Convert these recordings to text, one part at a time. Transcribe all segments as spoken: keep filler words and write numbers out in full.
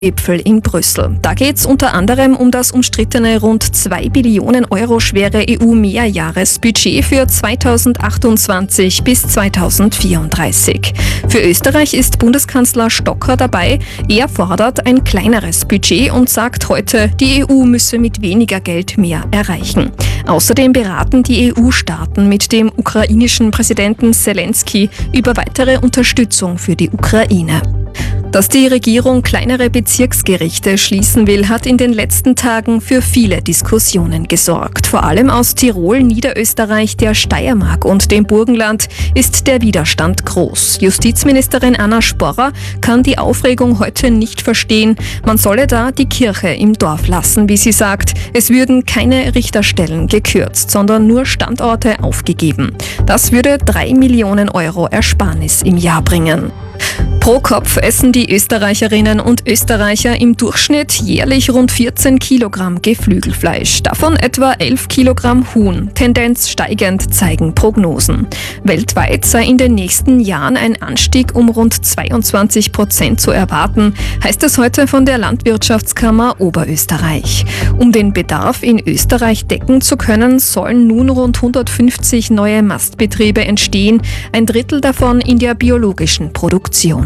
Gipfel in Brüssel. Da geht es unter anderem um das umstrittene rund zwei Billionen Euro schwere E U-Mehrjahresbudget für zweitausendachtundzwanzig bis zweitausendvierunddreißig. Für Österreich ist Bundeskanzler Stocker dabei. Er fordert ein kleineres Budget und sagt heute, die E U müsse mit weniger Geld mehr erreichen. Außerdem beraten die E U-Staaten mit dem ukrainischen Präsidenten Selenskyj über weitere Unterstützung für die Ukraine. Dass die Regierung kleinere Bezirksgerichte schließen will, hat in den letzten Tagen für viele Diskussionen gesorgt. Vor allem aus Tirol, Niederösterreich, der Steiermark und dem Burgenland ist der Widerstand groß. Justizministerin Anna Sporrer kann die Aufregung heute nicht verstehen. Man solle da die Kirche im Dorf lassen, wie sie sagt. Es würden keine Richterstellen gekürzt, sondern nur Standorte aufgegeben. Das würde drei Millionen Euro Ersparnis im Jahr bringen. Pro Kopf essen die Österreicherinnen und Österreicher im Durchschnitt jährlich rund vierzehn Kilogramm Geflügelfleisch. Davon etwa elf Kilogramm Huhn. Tendenz steigend, zeigen Prognosen. Weltweit sei in den nächsten Jahren ein Anstieg um rund zweiundzwanzig Prozent zu erwarten, heißt es heute von der Landwirtschaftskammer Oberösterreich. Um den Bedarf in Österreich decken zu können, sollen nun rund hundertfünfzig neue Mastbetriebe entstehen, ein Drittel davon in der biologischen Produktion.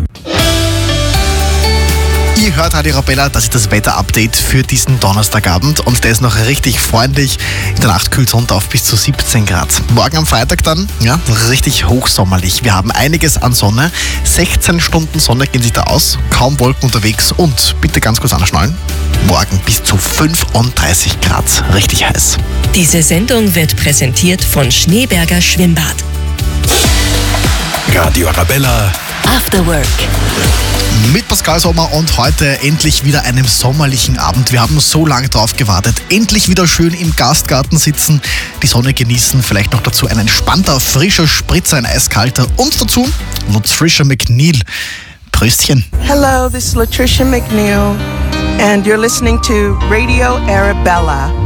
Ihr hört Radio Arabella, das ist das Wetter-Update für diesen Donnerstagabend und der ist noch richtig freundlich. In der Nacht kühlt es runter auf bis zu siebzehn Grad. Morgen am Freitag dann, ja, richtig hochsommerlich. Wir haben einiges an Sonne, sechzehn Stunden Sonne gehen sich da aus, kaum Wolken unterwegs und bitte ganz kurz anschnallen, morgen bis zu fünfunddreißig Grad, richtig heiß. Diese Sendung wird präsentiert von Schneeberger Schwimmbad. Radio Arabella After Work. Mit Pascal Sommer und heute endlich wieder einem sommerlichen Abend. Wir haben so lange drauf gewartet. Endlich wieder schön im Gastgarten sitzen, die Sonne genießen, vielleicht noch dazu ein entspannter, frischer Spritzer, ein eiskalter und dazu Latricia McNeil. Pröstchen. Hello, this is Latricia McNeil and you're listening to Radio Arabella.